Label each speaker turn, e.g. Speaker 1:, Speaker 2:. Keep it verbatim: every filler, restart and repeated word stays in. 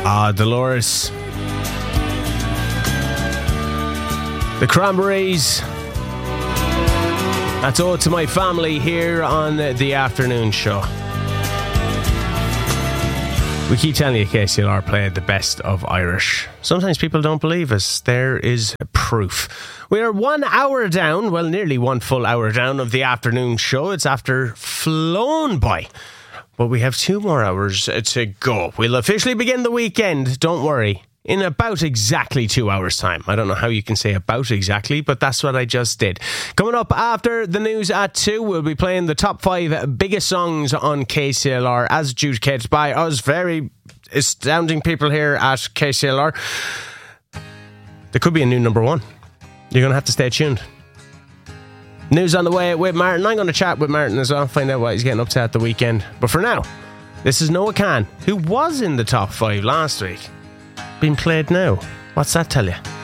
Speaker 1: Ah, Dolores. The Cranberries. That's all to my family here on the afternoon show. We keep telling you K C L R played the best of Irish. Sometimes people don't believe us. There is proof. We are one hour down, well, nearly one full hour down of the afternoon show. It's after flown by. But we have two more hours to go. We'll officially begin the weekend, don't worry, in about exactly two hours' time. I don't know how you can say about exactly, but that's what I just did. Coming up after the news at two, we'll be playing the top five biggest songs on K C L R as adjudicated by us very astounding people here at K C L R. There could be a new number one. You're going to have to stay tuned. News on the way with Martin. I'm going to chat with Martin as well, find out what he's getting up to at the weekend. But for now, this is Noah Kahan, who was in the top five last week. Being played now. What's that tell you?